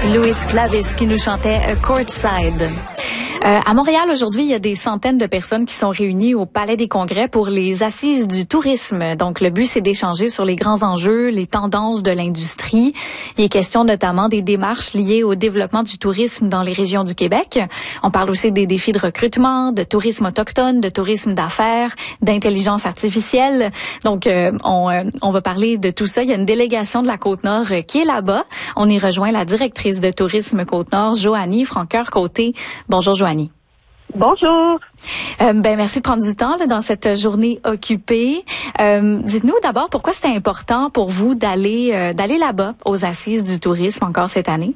Louis Clavis qui nous chantait Courtside. À Montréal, aujourd'hui, il y a des centaines de personnes qui sont réunies au Palais des Congrès pour les Assises du tourisme. Donc, le but, c'est d'échanger sur les grands enjeux, les tendances de l'industrie. Il est question notamment des démarches liées au développement du tourisme dans les régions du Québec. On parle aussi des défis de recrutement, de tourisme autochtone, de tourisme d'affaires, d'intelligence artificielle. Donc, on va parler de tout ça. Il y a une délégation de la Côte-Nord qui est là-bas. On y rejoint la directrice de tourisme Côte-Nord, Joanie Francoeur-Côté. Bonjour, Joanie. Bonjour. Merci de prendre du temps là, dans cette journée occupée. Dites-nous d'abord pourquoi c'était important pour vous d'aller là-bas aux Assises du tourisme encore cette année.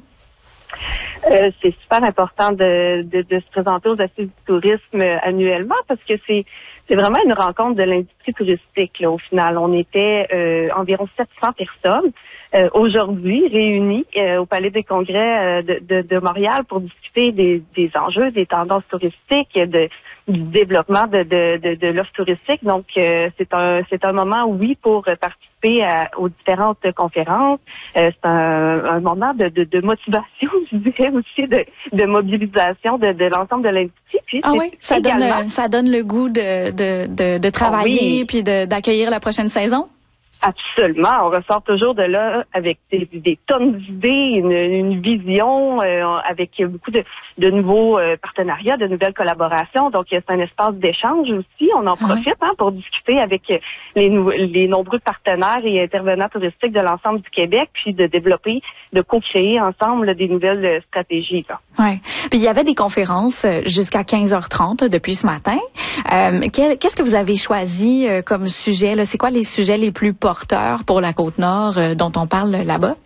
C'est super important de se présenter aux Assises du tourisme annuellement parce que c'est vraiment une rencontre de l'industrie touristique. Là, au final, on était environ 700 personnes aujourd'hui réunies au Palais des Congrès de Montréal pour discuter des enjeux, des tendances touristiques, du développement de l'offre touristique. Donc, c'est un moment, oui, pour participer aux différentes conférences. C'est un moment de motivation, je dirais aussi, de mobilisation de l'ensemble de l'industrie. Puis oui, ça donne le goût de travailler puis d'accueillir la prochaine saison. Absolument. On ressort toujours de là avec des tonnes d'idées, une vision, avec beaucoup de nouveaux partenariats, de nouvelles collaborations. Donc, c'est un espace d'échange aussi. On en profite pour discuter avec les nombreux partenaires et intervenants touristiques de l'ensemble du Québec, puis de développer, de co-créer ensemble des nouvelles stratégies. Oui. Puis il y avait des conférences jusqu'à 15h30 depuis ce matin. Qu'est-ce que vous avez choisi comme sujet? Là? C'est quoi les sujets les plus porteurs pour la Côte-Nord dont on parle là-bas?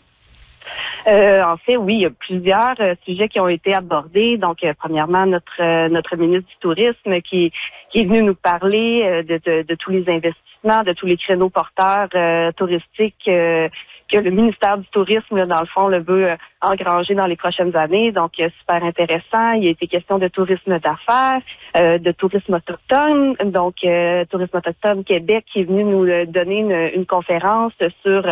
En fait, oui, il y a plusieurs sujets qui ont été abordés. Donc, premièrement, notre ministre du Tourisme qui est venu nous parler de tous les investissements, de tous les créneaux porteurs touristiques que le ministère du Tourisme, là, dans le fond, le veut engranger dans les prochaines années. Donc, super intéressant. Il a été question de tourisme d'affaires, de tourisme autochtone. Donc, Tourisme autochtone Québec qui est venu nous donner une conférence sur